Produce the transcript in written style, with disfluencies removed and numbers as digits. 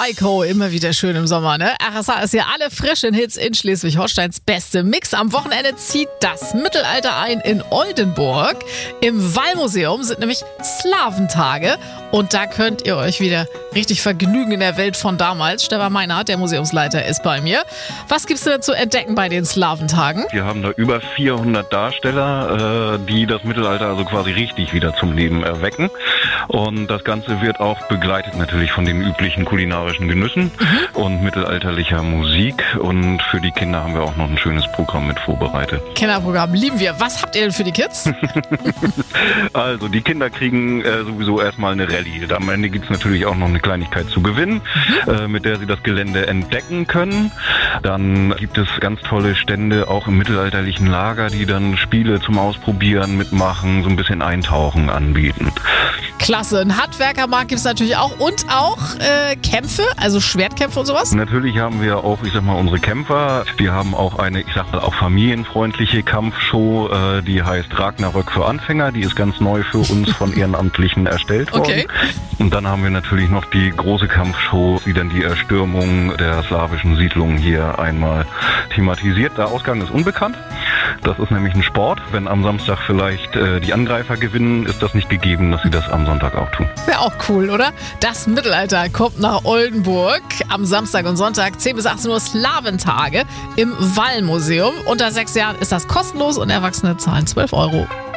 Heiko, immer wieder schön im Sommer, ne? RSA ist ja alle frischen Hits in Schleswig-Holsteins beste Mix. Am Wochenende zieht das Mittelalter ein in Oldenburg. Im Wallmuseum sind nämlich Slawentage und da könnt ihr euch wieder richtig vergnügen in der Welt von damals. Stefan Meinhardt, der Museumsleiter, ist bei mir. Was gibt's denn zu entdecken bei den Slawentagen? Wir haben da über 400 Darsteller, die das Mittelalter also quasi richtig wieder zum Leben erwecken. Und das Ganze wird auch begleitet natürlich von den üblichen kulinarischen Genüssen und mittelalterlicher Musik. Und für die Kinder haben wir auch noch ein schönes Programm mit vorbereitet. Kinderprogramm lieben wir. Was habt ihr denn für die Kids? Also die Kinder kriegen sowieso erstmal eine Rallye. Am Ende gibt es natürlich auch noch eine Kleinigkeit zu gewinnen, mit der sie das Gelände entdecken können. Dann gibt es ganz tolle Stände, auch im mittelalterlichen Lager, die dann Spiele zum Ausprobieren mitmachen, so ein bisschen Eintauchen anbieten. Klasse, ein Handwerkermarkt gibt es natürlich auch und auch Kämpfe, also Schwertkämpfe und sowas? Natürlich haben wir auch, unsere Kämpfer. Wir haben auch eine, auch familienfreundliche Kampfshow, die heißt Ragnarök für Anfänger. Die ist ganz neu für uns von Ehrenamtlichen erstellt worden. Okay. Und dann haben wir natürlich noch die große Kampfshow, die dann die Erstürmung der slawischen Siedlungen hier einmal thematisiert. Der Ausgang ist unbekannt. Das ist nämlich ein Sport. Wenn am Samstag vielleicht die Angreifer gewinnen, ist das nicht gegeben, dass sie das am Sonntag auch tun. Wäre auch cool, oder? Das Mittelalter kommt nach Oldenburg. Am Samstag und Sonntag 10 bis 18 Uhr Slawentage im Wallmuseum. Unter 6 Jahren ist das kostenlos und Erwachsene zahlen 12 €.